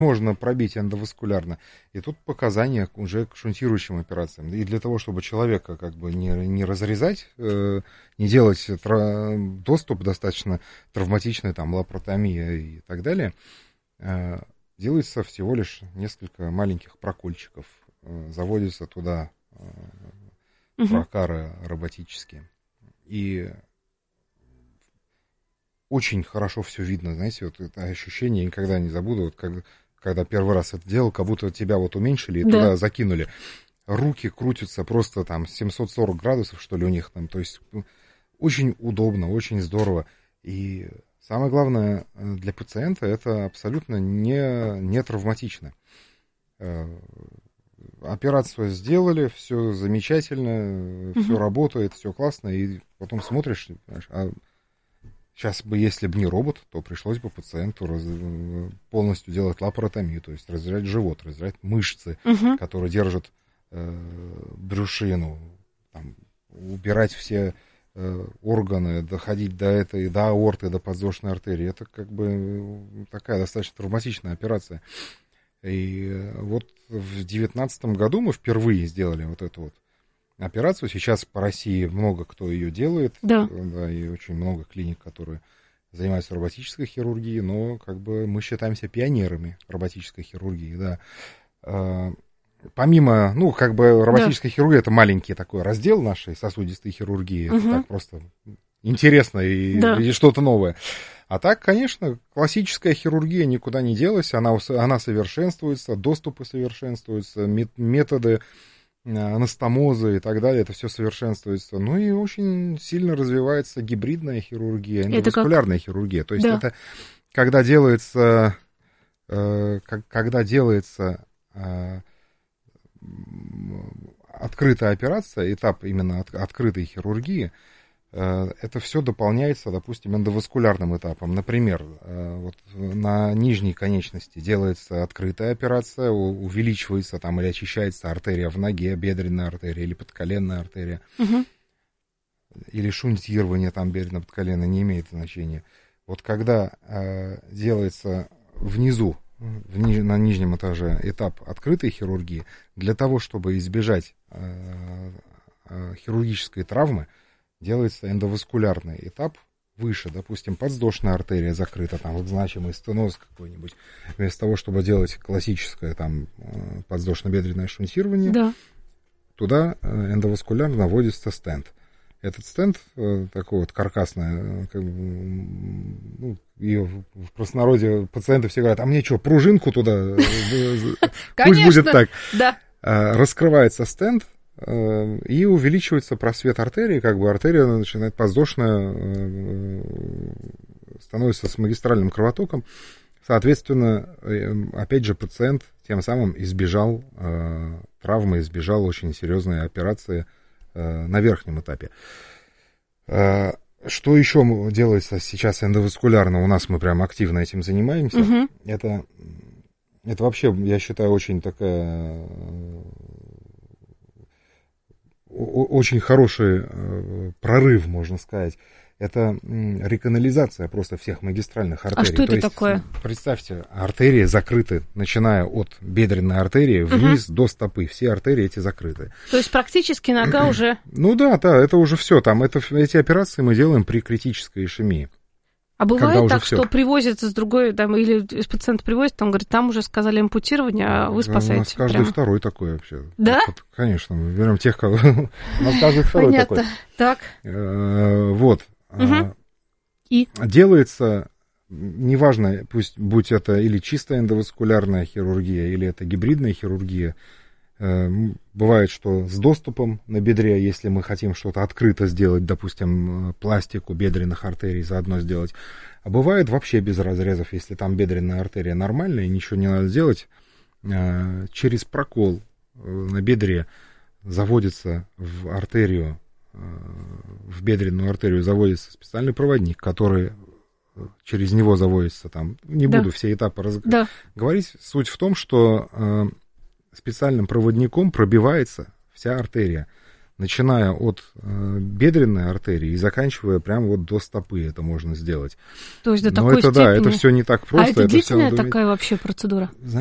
можно пробить эндоваскулярно. И тут показания уже к шунтирующим операциям. И для того, чтобы человека как бы не разрезать, не делать доступ достаточно травматичный, там, лапаротомия и так далее, делается всего лишь несколько маленьких прокольчиков. Заводятся туда прокары роботические. И очень хорошо все видно, знаете, вот это ощущение, никогда не забуду, вот когда первый раз это делал, как будто тебя вот уменьшили и туда закинули. Руки крутятся просто там 740 градусов, что ли, у них там, то есть очень удобно, очень здорово. И самое главное для пациента это абсолютно не травматично. Операцию сделали, все замечательно, все работает, все классно, и потом смотришь, а сейчас бы, если бы не робот, то пришлось бы пациенту полностью делать лапаротомию, то есть разрезать живот, разрезать мышцы, которые держат брюшину, там, убирать все органы, доходить до аорты, до подвздошной артерии. Это как бы такая достаточно травматичная операция. И вот в 2019 году мы впервые сделали вот эту вот операцию. Сейчас по России много кто ее делает, да, и очень много клиник, которые занимаются роботической хирургией, но как бы мы считаемся пионерами роботической хирургии, да. Помимо, ну, как бы роботическая хирургия — это маленький такой раздел нашей сосудистой хирургии, это так просто интересно и что-то новое. А так, конечно, классическая хирургия никуда не делась, она совершенствуется, доступы совершенствуются, методы анастомозы и так далее, это все совершенствуется. Ну и очень сильно развивается гибридная хирургия, эндоваскулярная хирургия. То есть это когда делается открытая операция, этап именно открытой хирургии, это все дополняется, допустим, эндоваскулярным этапом. Например, вот на нижней конечности делается открытая операция, увеличивается там или очищается артерия в ноге, бедренная артерия или подколенная артерия, или шунтирование там бедренно-подколенное, не имеет значения. Вот когда делается внизу, на нижнем этаже этап открытой хирургии, для того, чтобы избежать хирургической травмы, делается эндоваскулярный этап выше, допустим, подвздошная артерия закрыта, там значимый стеноз какой-нибудь, вместо того, чтобы делать классическое там подвздошно-бедренное шунтирование, туда эндоваскулярно вводится стенд. Этот стенд такой вот каркасный, как бы, ну, ее в простонародье пациенты все говорят: а мне что, пружинку туда? Пусть будет так. Раскрывается стенд, и увеличивается просвет артерии, как бы артерия начинает подвздошная, становится с магистральным кровотоком. Соответственно, опять же, пациент тем самым избежал травмы, избежал очень серьезной операции на верхнем этапе. Что еще делается сейчас эндоваскулярно? У нас мы прям активно этим занимаемся. Это вообще, я считаю, очень такая... очень хороший прорыв, можно сказать. Это реканализация просто всех магистральных артерий. А что это такое? Представьте, артерии закрыты, начиная от бедренной артерии вниз до стопы. Все артерии эти закрыты. То есть практически нога уже... Ну да, это уже все. Там эти операции мы делаем при критической ишемии. А бывает так, что привозят с другой, там, или пациент привозит, там говорит, там уже сказали ампутирование, а вы спасаете. У нас каждый второй такой вообще. Да? Вот, конечно, мы берем тех, кого... У нас каждый второй такой. Понятно. Так. Вот. И? Делается, неважно, пусть будь это или чистая эндоваскулярная хирургия, или это гибридная хирургия, бывает, что с доступом на бедре, если мы хотим что-то открыто сделать, допустим, пластику бедренных артерий заодно сделать, а бывает вообще без разрезов, если там бедренная артерия нормальная, ничего не надо делать, через прокол на бедре заводится в артерию, в бедренную артерию заводится специальный проводник, который через него заводится там. Не буду все этапы говорить. Суть в том, что специальным проводником пробивается вся артерия. начиная от бедренной артерии и заканчивая прямо вот до стопы это можно сделать. То есть до Но такой это, степени? Да, это все не так просто. А это длительная такая вообще процедура?